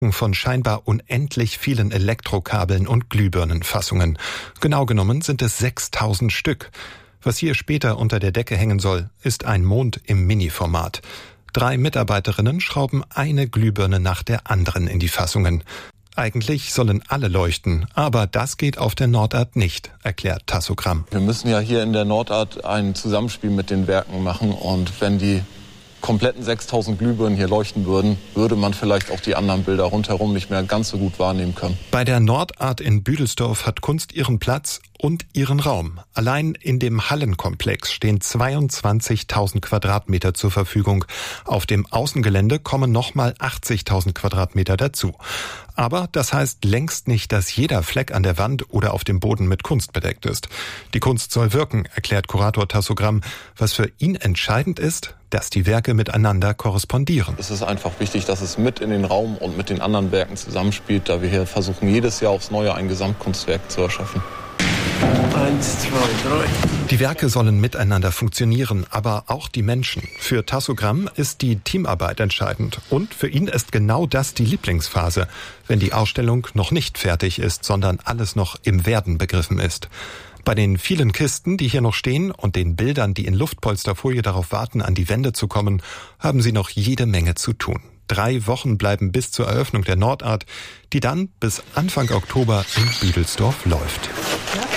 von scheinbar unendlich vielen Elektrokabeln und Glühbirnenfassungen. Genau genommen sind es 6000 Stück. Was hier später unter der Decke hängen soll, ist ein Mond im Mini-Format. 3 Mitarbeiterinnen schrauben eine Glühbirne nach der anderen in die Fassungen. Eigentlich sollen alle leuchten, aber das geht auf der Nordart nicht, erklärt Tassogramm. Wir müssen ja hier in der Nordart ein Zusammenspiel mit den Werken machen und wenn die kompletten 6000 Glühbirnen hier leuchten würden, würde man vielleicht auch die anderen Bilder rundherum nicht mehr ganz so gut wahrnehmen können. Bei der Nordart in Büdelsdorf hat Kunst ihren Platz und ihren Raum. Allein in dem Hallenkomplex stehen 22.000 Quadratmeter zur Verfügung. Auf dem Außengelände kommen nochmal 80.000 Quadratmeter dazu. Aber das heißt längst nicht, dass jeder Fleck an der Wand oder auf dem Boden mit Kunst bedeckt ist. Die Kunst soll wirken, erklärt Kurator Tassogramm. Was für ihn entscheidend ist, dass die Werke miteinander korrespondieren. Es ist einfach wichtig, dass es mit in den Raum und mit den anderen Werken zusammenspielt, da wir hier versuchen, jedes Jahr aufs Neue ein Gesamtkunstwerk zu erschaffen. 1, 2, 3. Die Werke sollen miteinander funktionieren, aber auch die Menschen. Für Tassogramm ist die Teamarbeit entscheidend. Und für ihn ist genau das die Lieblingsphase, wenn die Ausstellung noch nicht fertig ist, sondern alles noch im Werden begriffen ist. Bei den vielen Kisten, die hier noch stehen und den Bildern, die in Luftpolsterfolie darauf warten, an die Wände zu kommen, haben sie noch jede Menge zu tun. 3 Wochen bleiben bis zur Eröffnung der Nordart, die dann bis Anfang Oktober in Büdelsdorf läuft. Ja.